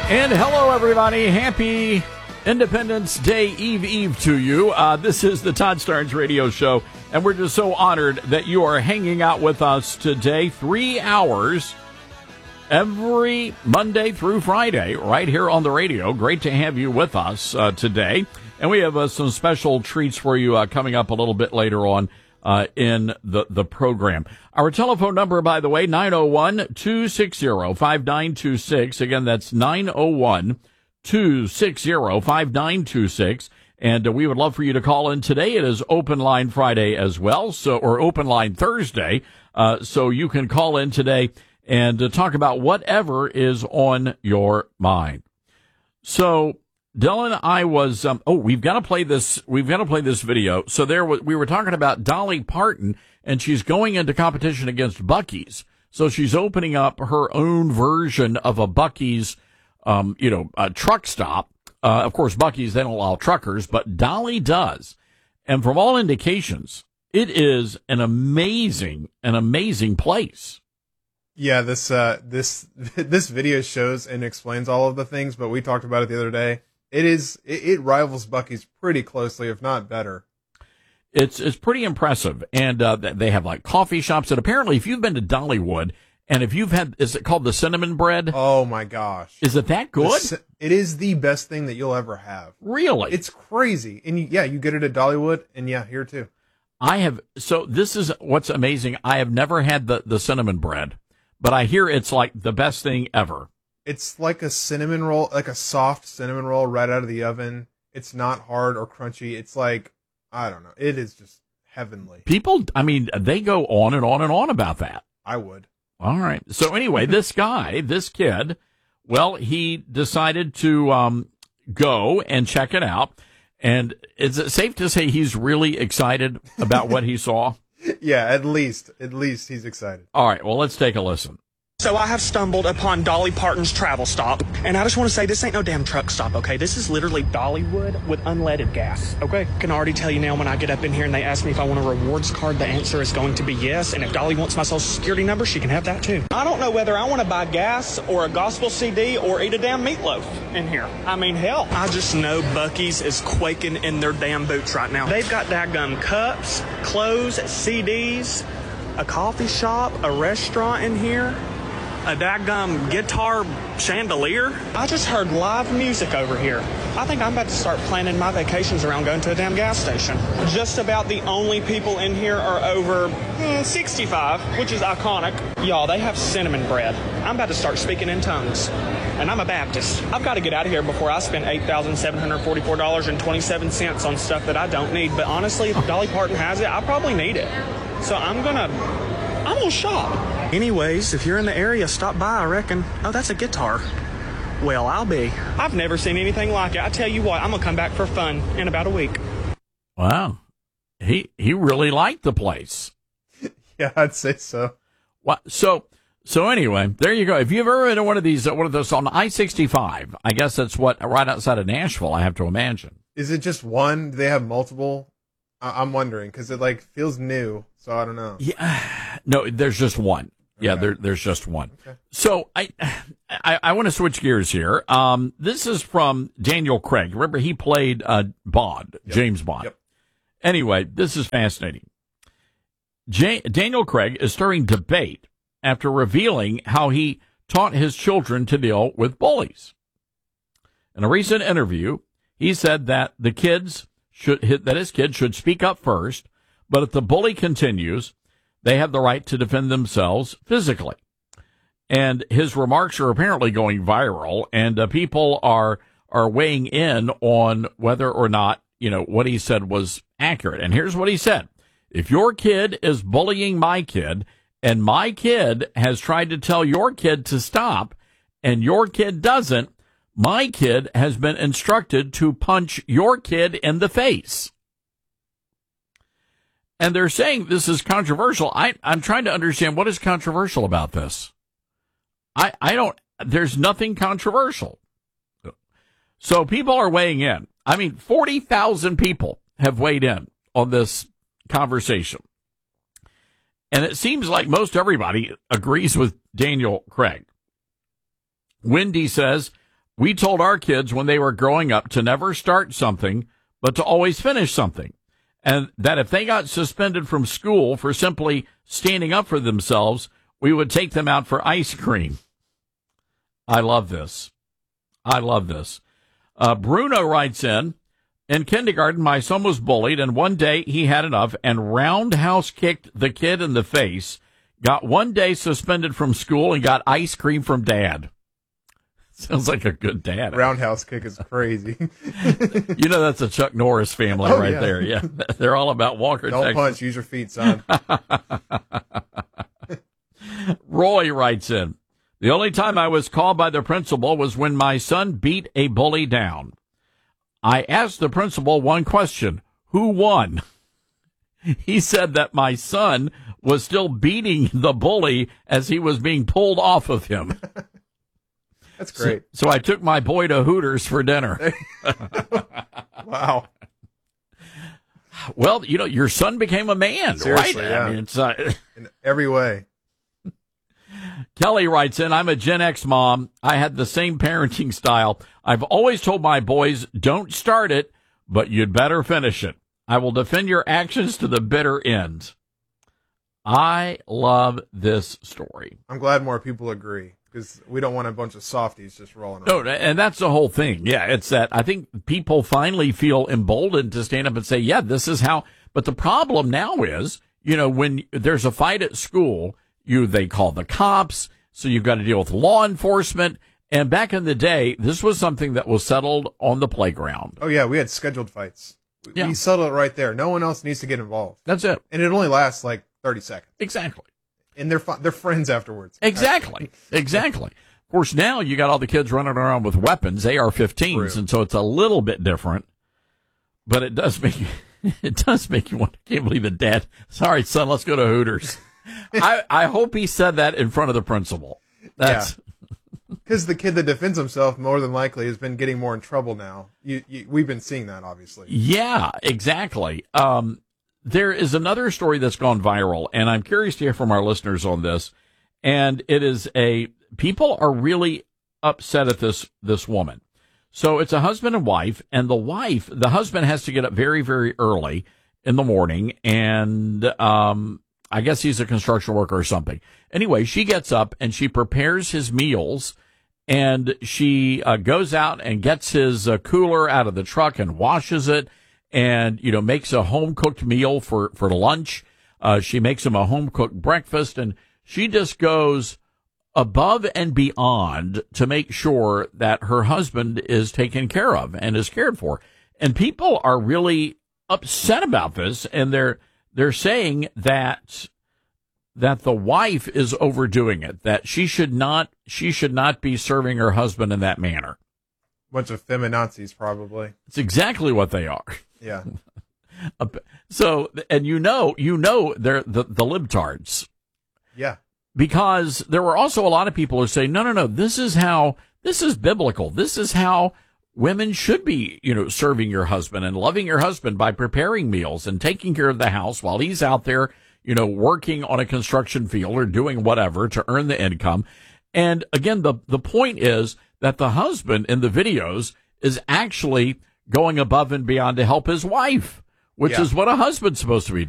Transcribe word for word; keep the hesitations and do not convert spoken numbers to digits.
And hello, everybody. Happy Independence Day Eve Eve to you. Uh, this is the Todd Starnes Radio Show, and we're just so honored that you are hanging out with us today. Three hours every Monday through Friday right here on the radio. Great to have you with us uh, today. And we have uh, some special treats for you uh, coming up a little bit later on uh, in the, the program. Our telephone number, by the way, nine oh one, two six zero, five nine two six. Again, that's nine oh one, two six zero, five nine two six. And uh, we would love for you to call in today. It is Open Line Friday as well, so or Open Line Thursday. Uh, so you can call in today and uh, talk about whatever is on your mind. So Dylan, I was, um, oh, we've got to play this, we've got to play this video. So there, we were talking about Dolly Parton, and she's going into competition against Buc-ee's. So she's opening up her own version of a Buc-ee's, um, you know, a truck stop. Uh, of course, Buc-ee's, they don't allow truckers, but Dolly does. And from all indications, it is an amazing, an amazing place. Yeah, this, uh, this, this video shows and explains all of the things, but we talked about it the other day. It is, it, it rivals Buc-ee's pretty closely, if not better. It's, it's pretty impressive. And, uh, they have like coffee shops. And apparently if you've been to Dollywood and if you've had, is it called the cinnamon bread? Oh my gosh. Is it that good? The, it is the best thing that you'll ever have. Really? It's crazy. And you, yeah, you get it at Dollywood and yeah, here too. I have, so this is what's amazing. I have never had the, the cinnamon bread, but I hear it's like the best thing ever. It's like a cinnamon roll, like a soft cinnamon roll right out of the oven. It's not hard or crunchy. It's like, I don't know. It is just heavenly. People, I mean, they go on and on and on about that. I would. All right. So anyway, this guy, this kid, well, he decided to um, go and check it out. And is it safe to say he's really excited about what he saw? Yeah, at least. At least he's excited. All right. Well, let's take a listen. So I have stumbled upon Dolly Parton's travel stop, and I just want to say this ain't no damn truck stop, okay? This is literally Dollywood with unleaded gas, okay? I can already tell you now when I get up in here and they ask me if I want a rewards card, the answer is going to be yes, and if Dolly wants my social security number, she can have that too. I don't know whether I want to buy gas or a gospel C D or eat a damn meatloaf in here. I mean, hell, I just know Buc-ee's is quaking in their damn boots right now. They've got daggum cups, clothes, C Ds, a coffee shop, a restaurant in here, a daggum guitar chandelier. I just heard live music over here. I think I'm about to start planning my vacations around going to a damn gas station. Just about the only people in here are over mm, sixty-five, which is iconic. Y'all, they have cinnamon bread. I'm about to start speaking in tongues. And I'm a Baptist. I've got to get out of here before I spend eight thousand seven hundred forty-four dollars and twenty-seven cents on stuff that I don't need. But honestly, if Dolly Parton has it, I probably need it. So I'm gonna, I'm gonna shop. Anyways, if you're in the area, stop by, I reckon. Oh, that's a guitar. Well, I'll be. I've never seen anything like it. I tell you what, I'm going to come back for fun in about a week. Wow. He he really liked the place. Yeah, I'd say so. What? So, so anyway, there you go. If you've ever been to one of these, one of those on I sixty-five, I guess that's what, right outside of Nashville, I have to imagine. Is it just one? Do they have multiple? I- I'm wondering, because it like feels new, so I don't know. Yeah. No, there's just one. Yeah, Okay. there, there's just one. Okay. So I, I, I want to switch gears here. Um, this is from Daniel Craig. Remember, he played uh, Bond, Yep. James Bond. Yep. Anyway, this is fascinating. J- Daniel Craig is stirring debate after revealing how he taught his children to deal with bullies. In a recent interview, he said that the kids should that his kids should speak up first, but if the bully continues, they have the right to defend themselves physically. And his remarks are apparently going viral, and uh, people are are weighing in on whether or not, you know, what he said was accurate. And here's what he said. If your kid is bullying my kid, and my kid has tried to tell your kid to stop, and your kid doesn't, my kid has been instructed to punch your kid in the face. And they're saying this is controversial. I, I'm trying to understand what is controversial about this. I, I don't, there's nothing controversial. So people are weighing in. I mean, forty thousand people have weighed in on this conversation. And it seems like most everybody agrees with Daniel Craig. Wendy says, We told our kids when they were growing up to never start something, but to always finish something. And that if they got suspended from school for simply standing up for themselves, we would take them out for ice cream. I love this. I love this. Uh, Bruno writes in, in kindergarten, my son was bullied, and one day he had enough and roundhouse kicked the kid in the face, got one day suspended from school, and got ice cream from dad. Sounds like a good dad. Roundhouse kick is crazy. You know, that's a Chuck Norris family oh, right yeah. there. Yeah, they're all about Walker, Don't Texas. punch, use your feet, son. Roy writes in, the only time I was called by the principal was when my son beat a bully down. I asked the principal one question, who won? He said that my son was still beating the bully as he was being pulled off of him. That's great. So, so I took my boy to Hooters for dinner. Wow. Well, you know, your son became a man, Seriously, right? Yeah. I mean, it's, uh, in every way. Kelly writes in, I'm a Gen X mom. I had the same parenting style. I've always told my boys, don't start it, but you'd better finish it. I will defend your actions to the bitter end. I love this story. I'm glad more people agree, because we don't want a bunch of softies just rolling No, around. and that's the whole thing. Yeah, it's that I think people finally feel emboldened to stand up and say, yeah, this is how. But the problem now is, you know, when there's a fight at school, you they call the cops, so you've got to deal with law enforcement. And back in the day, this was something that was settled on the playground. Oh, yeah, we had scheduled fights. We, Yeah. we settled it right there. No one else needs to get involved. That's it. And it only lasts like thirty seconds. Exactly. And they're fi- they're friends afterwards. Exactly. Exactly. Of course, now you got all the kids running around with weapons, A R fifteens, True. and so it's a little bit different. But it does make you, it does make you want. I can't believe it, Dad. Sorry, son. Let's go to Hooters. I I hope he said that in front of the principal. That's Because the kid that defends himself more than likely has been getting more in trouble now. You, you, we've been seeing that, obviously. yeah, exactly. Um, there is another story that's gone viral, and I'm curious to hear from our listeners on this. And it is a people are really upset at this this woman. So it's a husband and wife, and the wife, the husband has to get up very, very early in the morning, and um, I guess he's a construction worker or something. Anyway, she gets up and she prepares his meals, and she uh, goes out and gets his uh, cooler out of the truck and washes it, and you know makes a home cooked meal for for lunch. Uh, she makes him a home cooked breakfast, and she just goes above and beyond to make sure that her husband is taken care of and is cared for. And people are really upset about this, and they're they're saying that that the wife is overdoing it, that she should not she should not be serving her husband in that manner. Bunch of feminazis, probably. It's exactly what they are. Yeah. So, and you know, you know, they're the, the libtards. Yeah. Because there were also a lot of people who say, no, no, no, this is how, this is biblical. This is how women should be, you know, serving your husband and loving your husband by preparing meals and taking care of the house while he's out there, you know, working on a construction field or doing whatever to earn the income. And again, the, the point is that the husband in the videos is actually going above and beyond to help his wife, which Yeah. is what a husband's supposed to be doing.